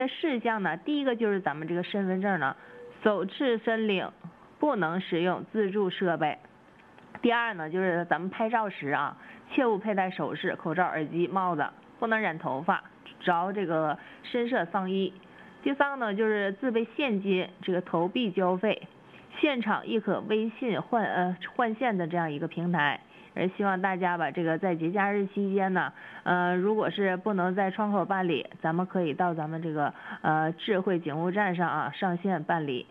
事项呢，第一个就是咱们这个身份证呢，手持身领，不能使用自助设备。第二呢，就是咱们拍照时啊，切勿佩戴首饰、口罩、耳机、帽子，不能染头发，着这个深色上衣。第三个呢，就是自备现金，这个投币交费，现场亦可微信换现的这样一个平台。希望大家把这个在节假日期间呢，如果是不能在窗口办理，咱们可以到咱们这个智慧警务站上啊上线办理。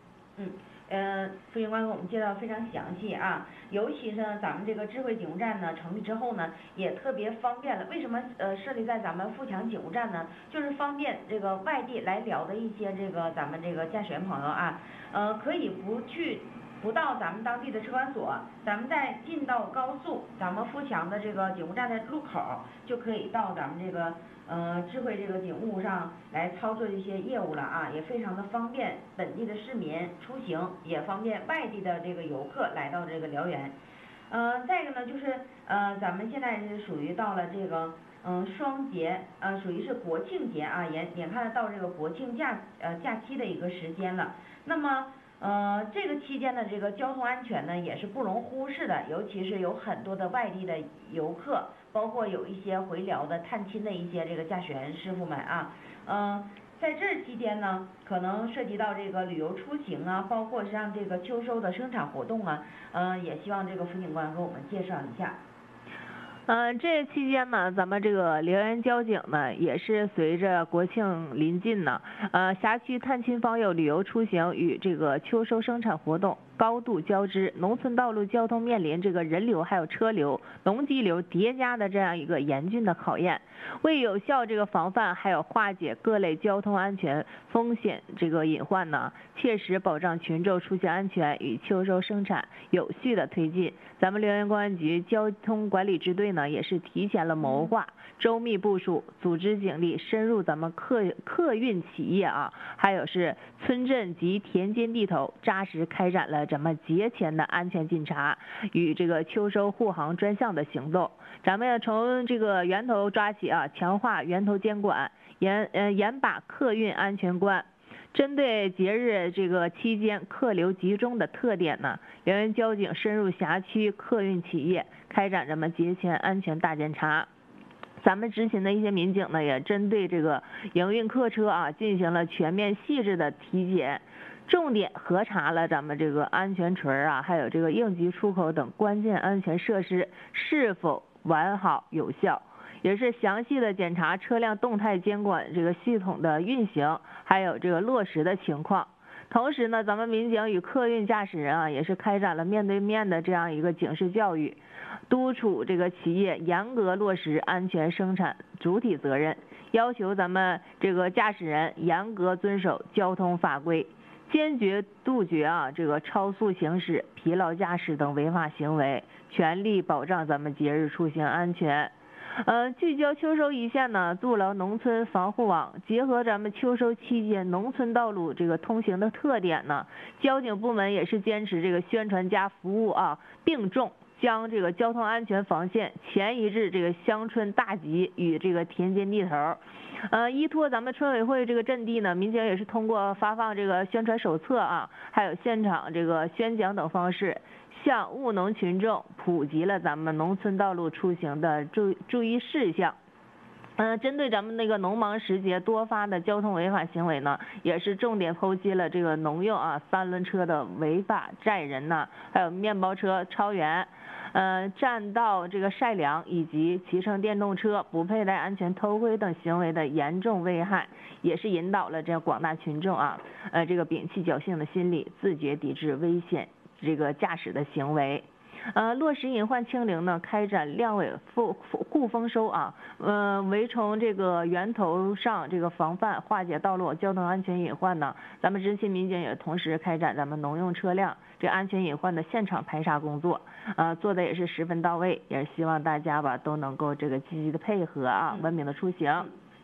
副警官给我们介绍非常详细啊，尤其是呢，咱们这个智慧警务站呢成立之后呢，也特别方便了。为什么设立在咱们富强警务站呢？就是方便这个外地来聊的一些这个咱们这个驾驶员朋友啊，可以不到咱们当地的车管所，咱们在进到高速，咱们富强的这个警务站的路口，就可以到咱们这个智慧这个警务上来操作一些业务了啊，也非常的方便本地的市民出行，也方便外地的这个游客来到这个辽源。再一个呢，就是咱们现在是属于到了这个双节，属于是国庆节啊，眼看到这个国庆假期的一个时间了。那么这个期间的这个交通安全呢，也是不容忽视的，尤其是有很多的外地的游客，包括有一些回辽的探亲的一些这个驾驶员师傅们啊，在这期间呢，可能涉及到这个旅游出行啊，包括像这个秋收的生产活动啊，也希望这个副警官给我们介绍一下。 这期间呢，咱们这个辽源交警呢，也是随着国庆临近呢，辖区探亲访友旅游出行与这个秋收生产活动高度交织，农村道路交通面临这个人流还有车流、农机流叠加的这样一个严峻的考验。为有效这个防范还有化解各类交通安全风险这个隐患呢，切实保障群众出行安全与秋收生产有序的推进，咱们辽源公安局交通管理支队呢，也是提前了谋划，周密部署，组织警力深入咱们客运企业啊，还有是村镇及田间地头，扎实开展了咱们节前的安全巡查与这个秋收护航专项的行动。咱们要从这个源头抓起啊，强化源头监管，严把客运安全关。针对节日这个期间客流集中的特点呢，辽源交警深入辖区客运企业，开展咱们节前安全大检查。咱们执勤的一些民警呢，也针对这个营运客车啊，进行了全面细致的体检，重点核查了咱们这个安全锤啊，还有这个应急出口等关键安全设施是否完好有效，也是详细的检查车辆动态监管这个系统的运行，还有这个落实的情况。同时呢，咱们民警与客运驾驶人啊，也是开展了面对面的这样一个警示教育，督促这个企业严格落实安全生产主体责任，要求咱们这个驾驶人严格遵守交通法规，坚决杜绝啊这个超速行驶、疲劳驾驶等违法行为，全力保障咱们节日出行安全。聚焦秋收一线呢，筑牢农村防护网，结合咱们秋收期间农村道路这个通行的特点呢，交警部门也是坚持这个宣传加服务啊并重，将这个交通安全防线前移至这个乡村大集与这个田间地头。依托咱们村委会这个阵地呢，民警也是通过发放这个宣传手册啊，还有现场这个宣讲等方式，向务农群众普及了咱们农村道路出行的注意事项。针对咱们那个农忙时节多发的交通违法行为呢，也是重点剖析了这个农用啊三轮车的违法载人呐，还有面包车超员，占道这个晒粮，以及骑乘电动车不佩戴安全头盔等行为的严重危害，也是引导了这广大群众啊，这个摒弃侥幸的心理，自觉抵制危险这个驾驶的行为。落实隐患清零呢，开展量尾固丰收啊，围从这个源头上这个防范化解道路交通安全隐患呢，咱们执勤民警也同时开展咱们农用车辆这安全隐患的现场排查工作，做的也是十分到位，也是希望大家吧都能够这个积极的配合啊，文明的出行。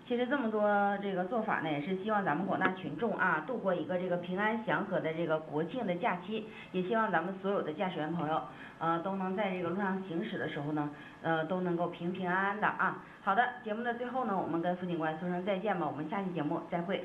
其实这么多这个做法呢，也是希望咱们广大群众啊，度过一个这个平安祥和的这个国庆的假期，也希望咱们所有的驾驶员朋友，都能在这个路上行驶的时候呢，都能够平平安安的啊。好的，节目的最后呢，我们跟副警官说声再见吧，我们下期节目再会。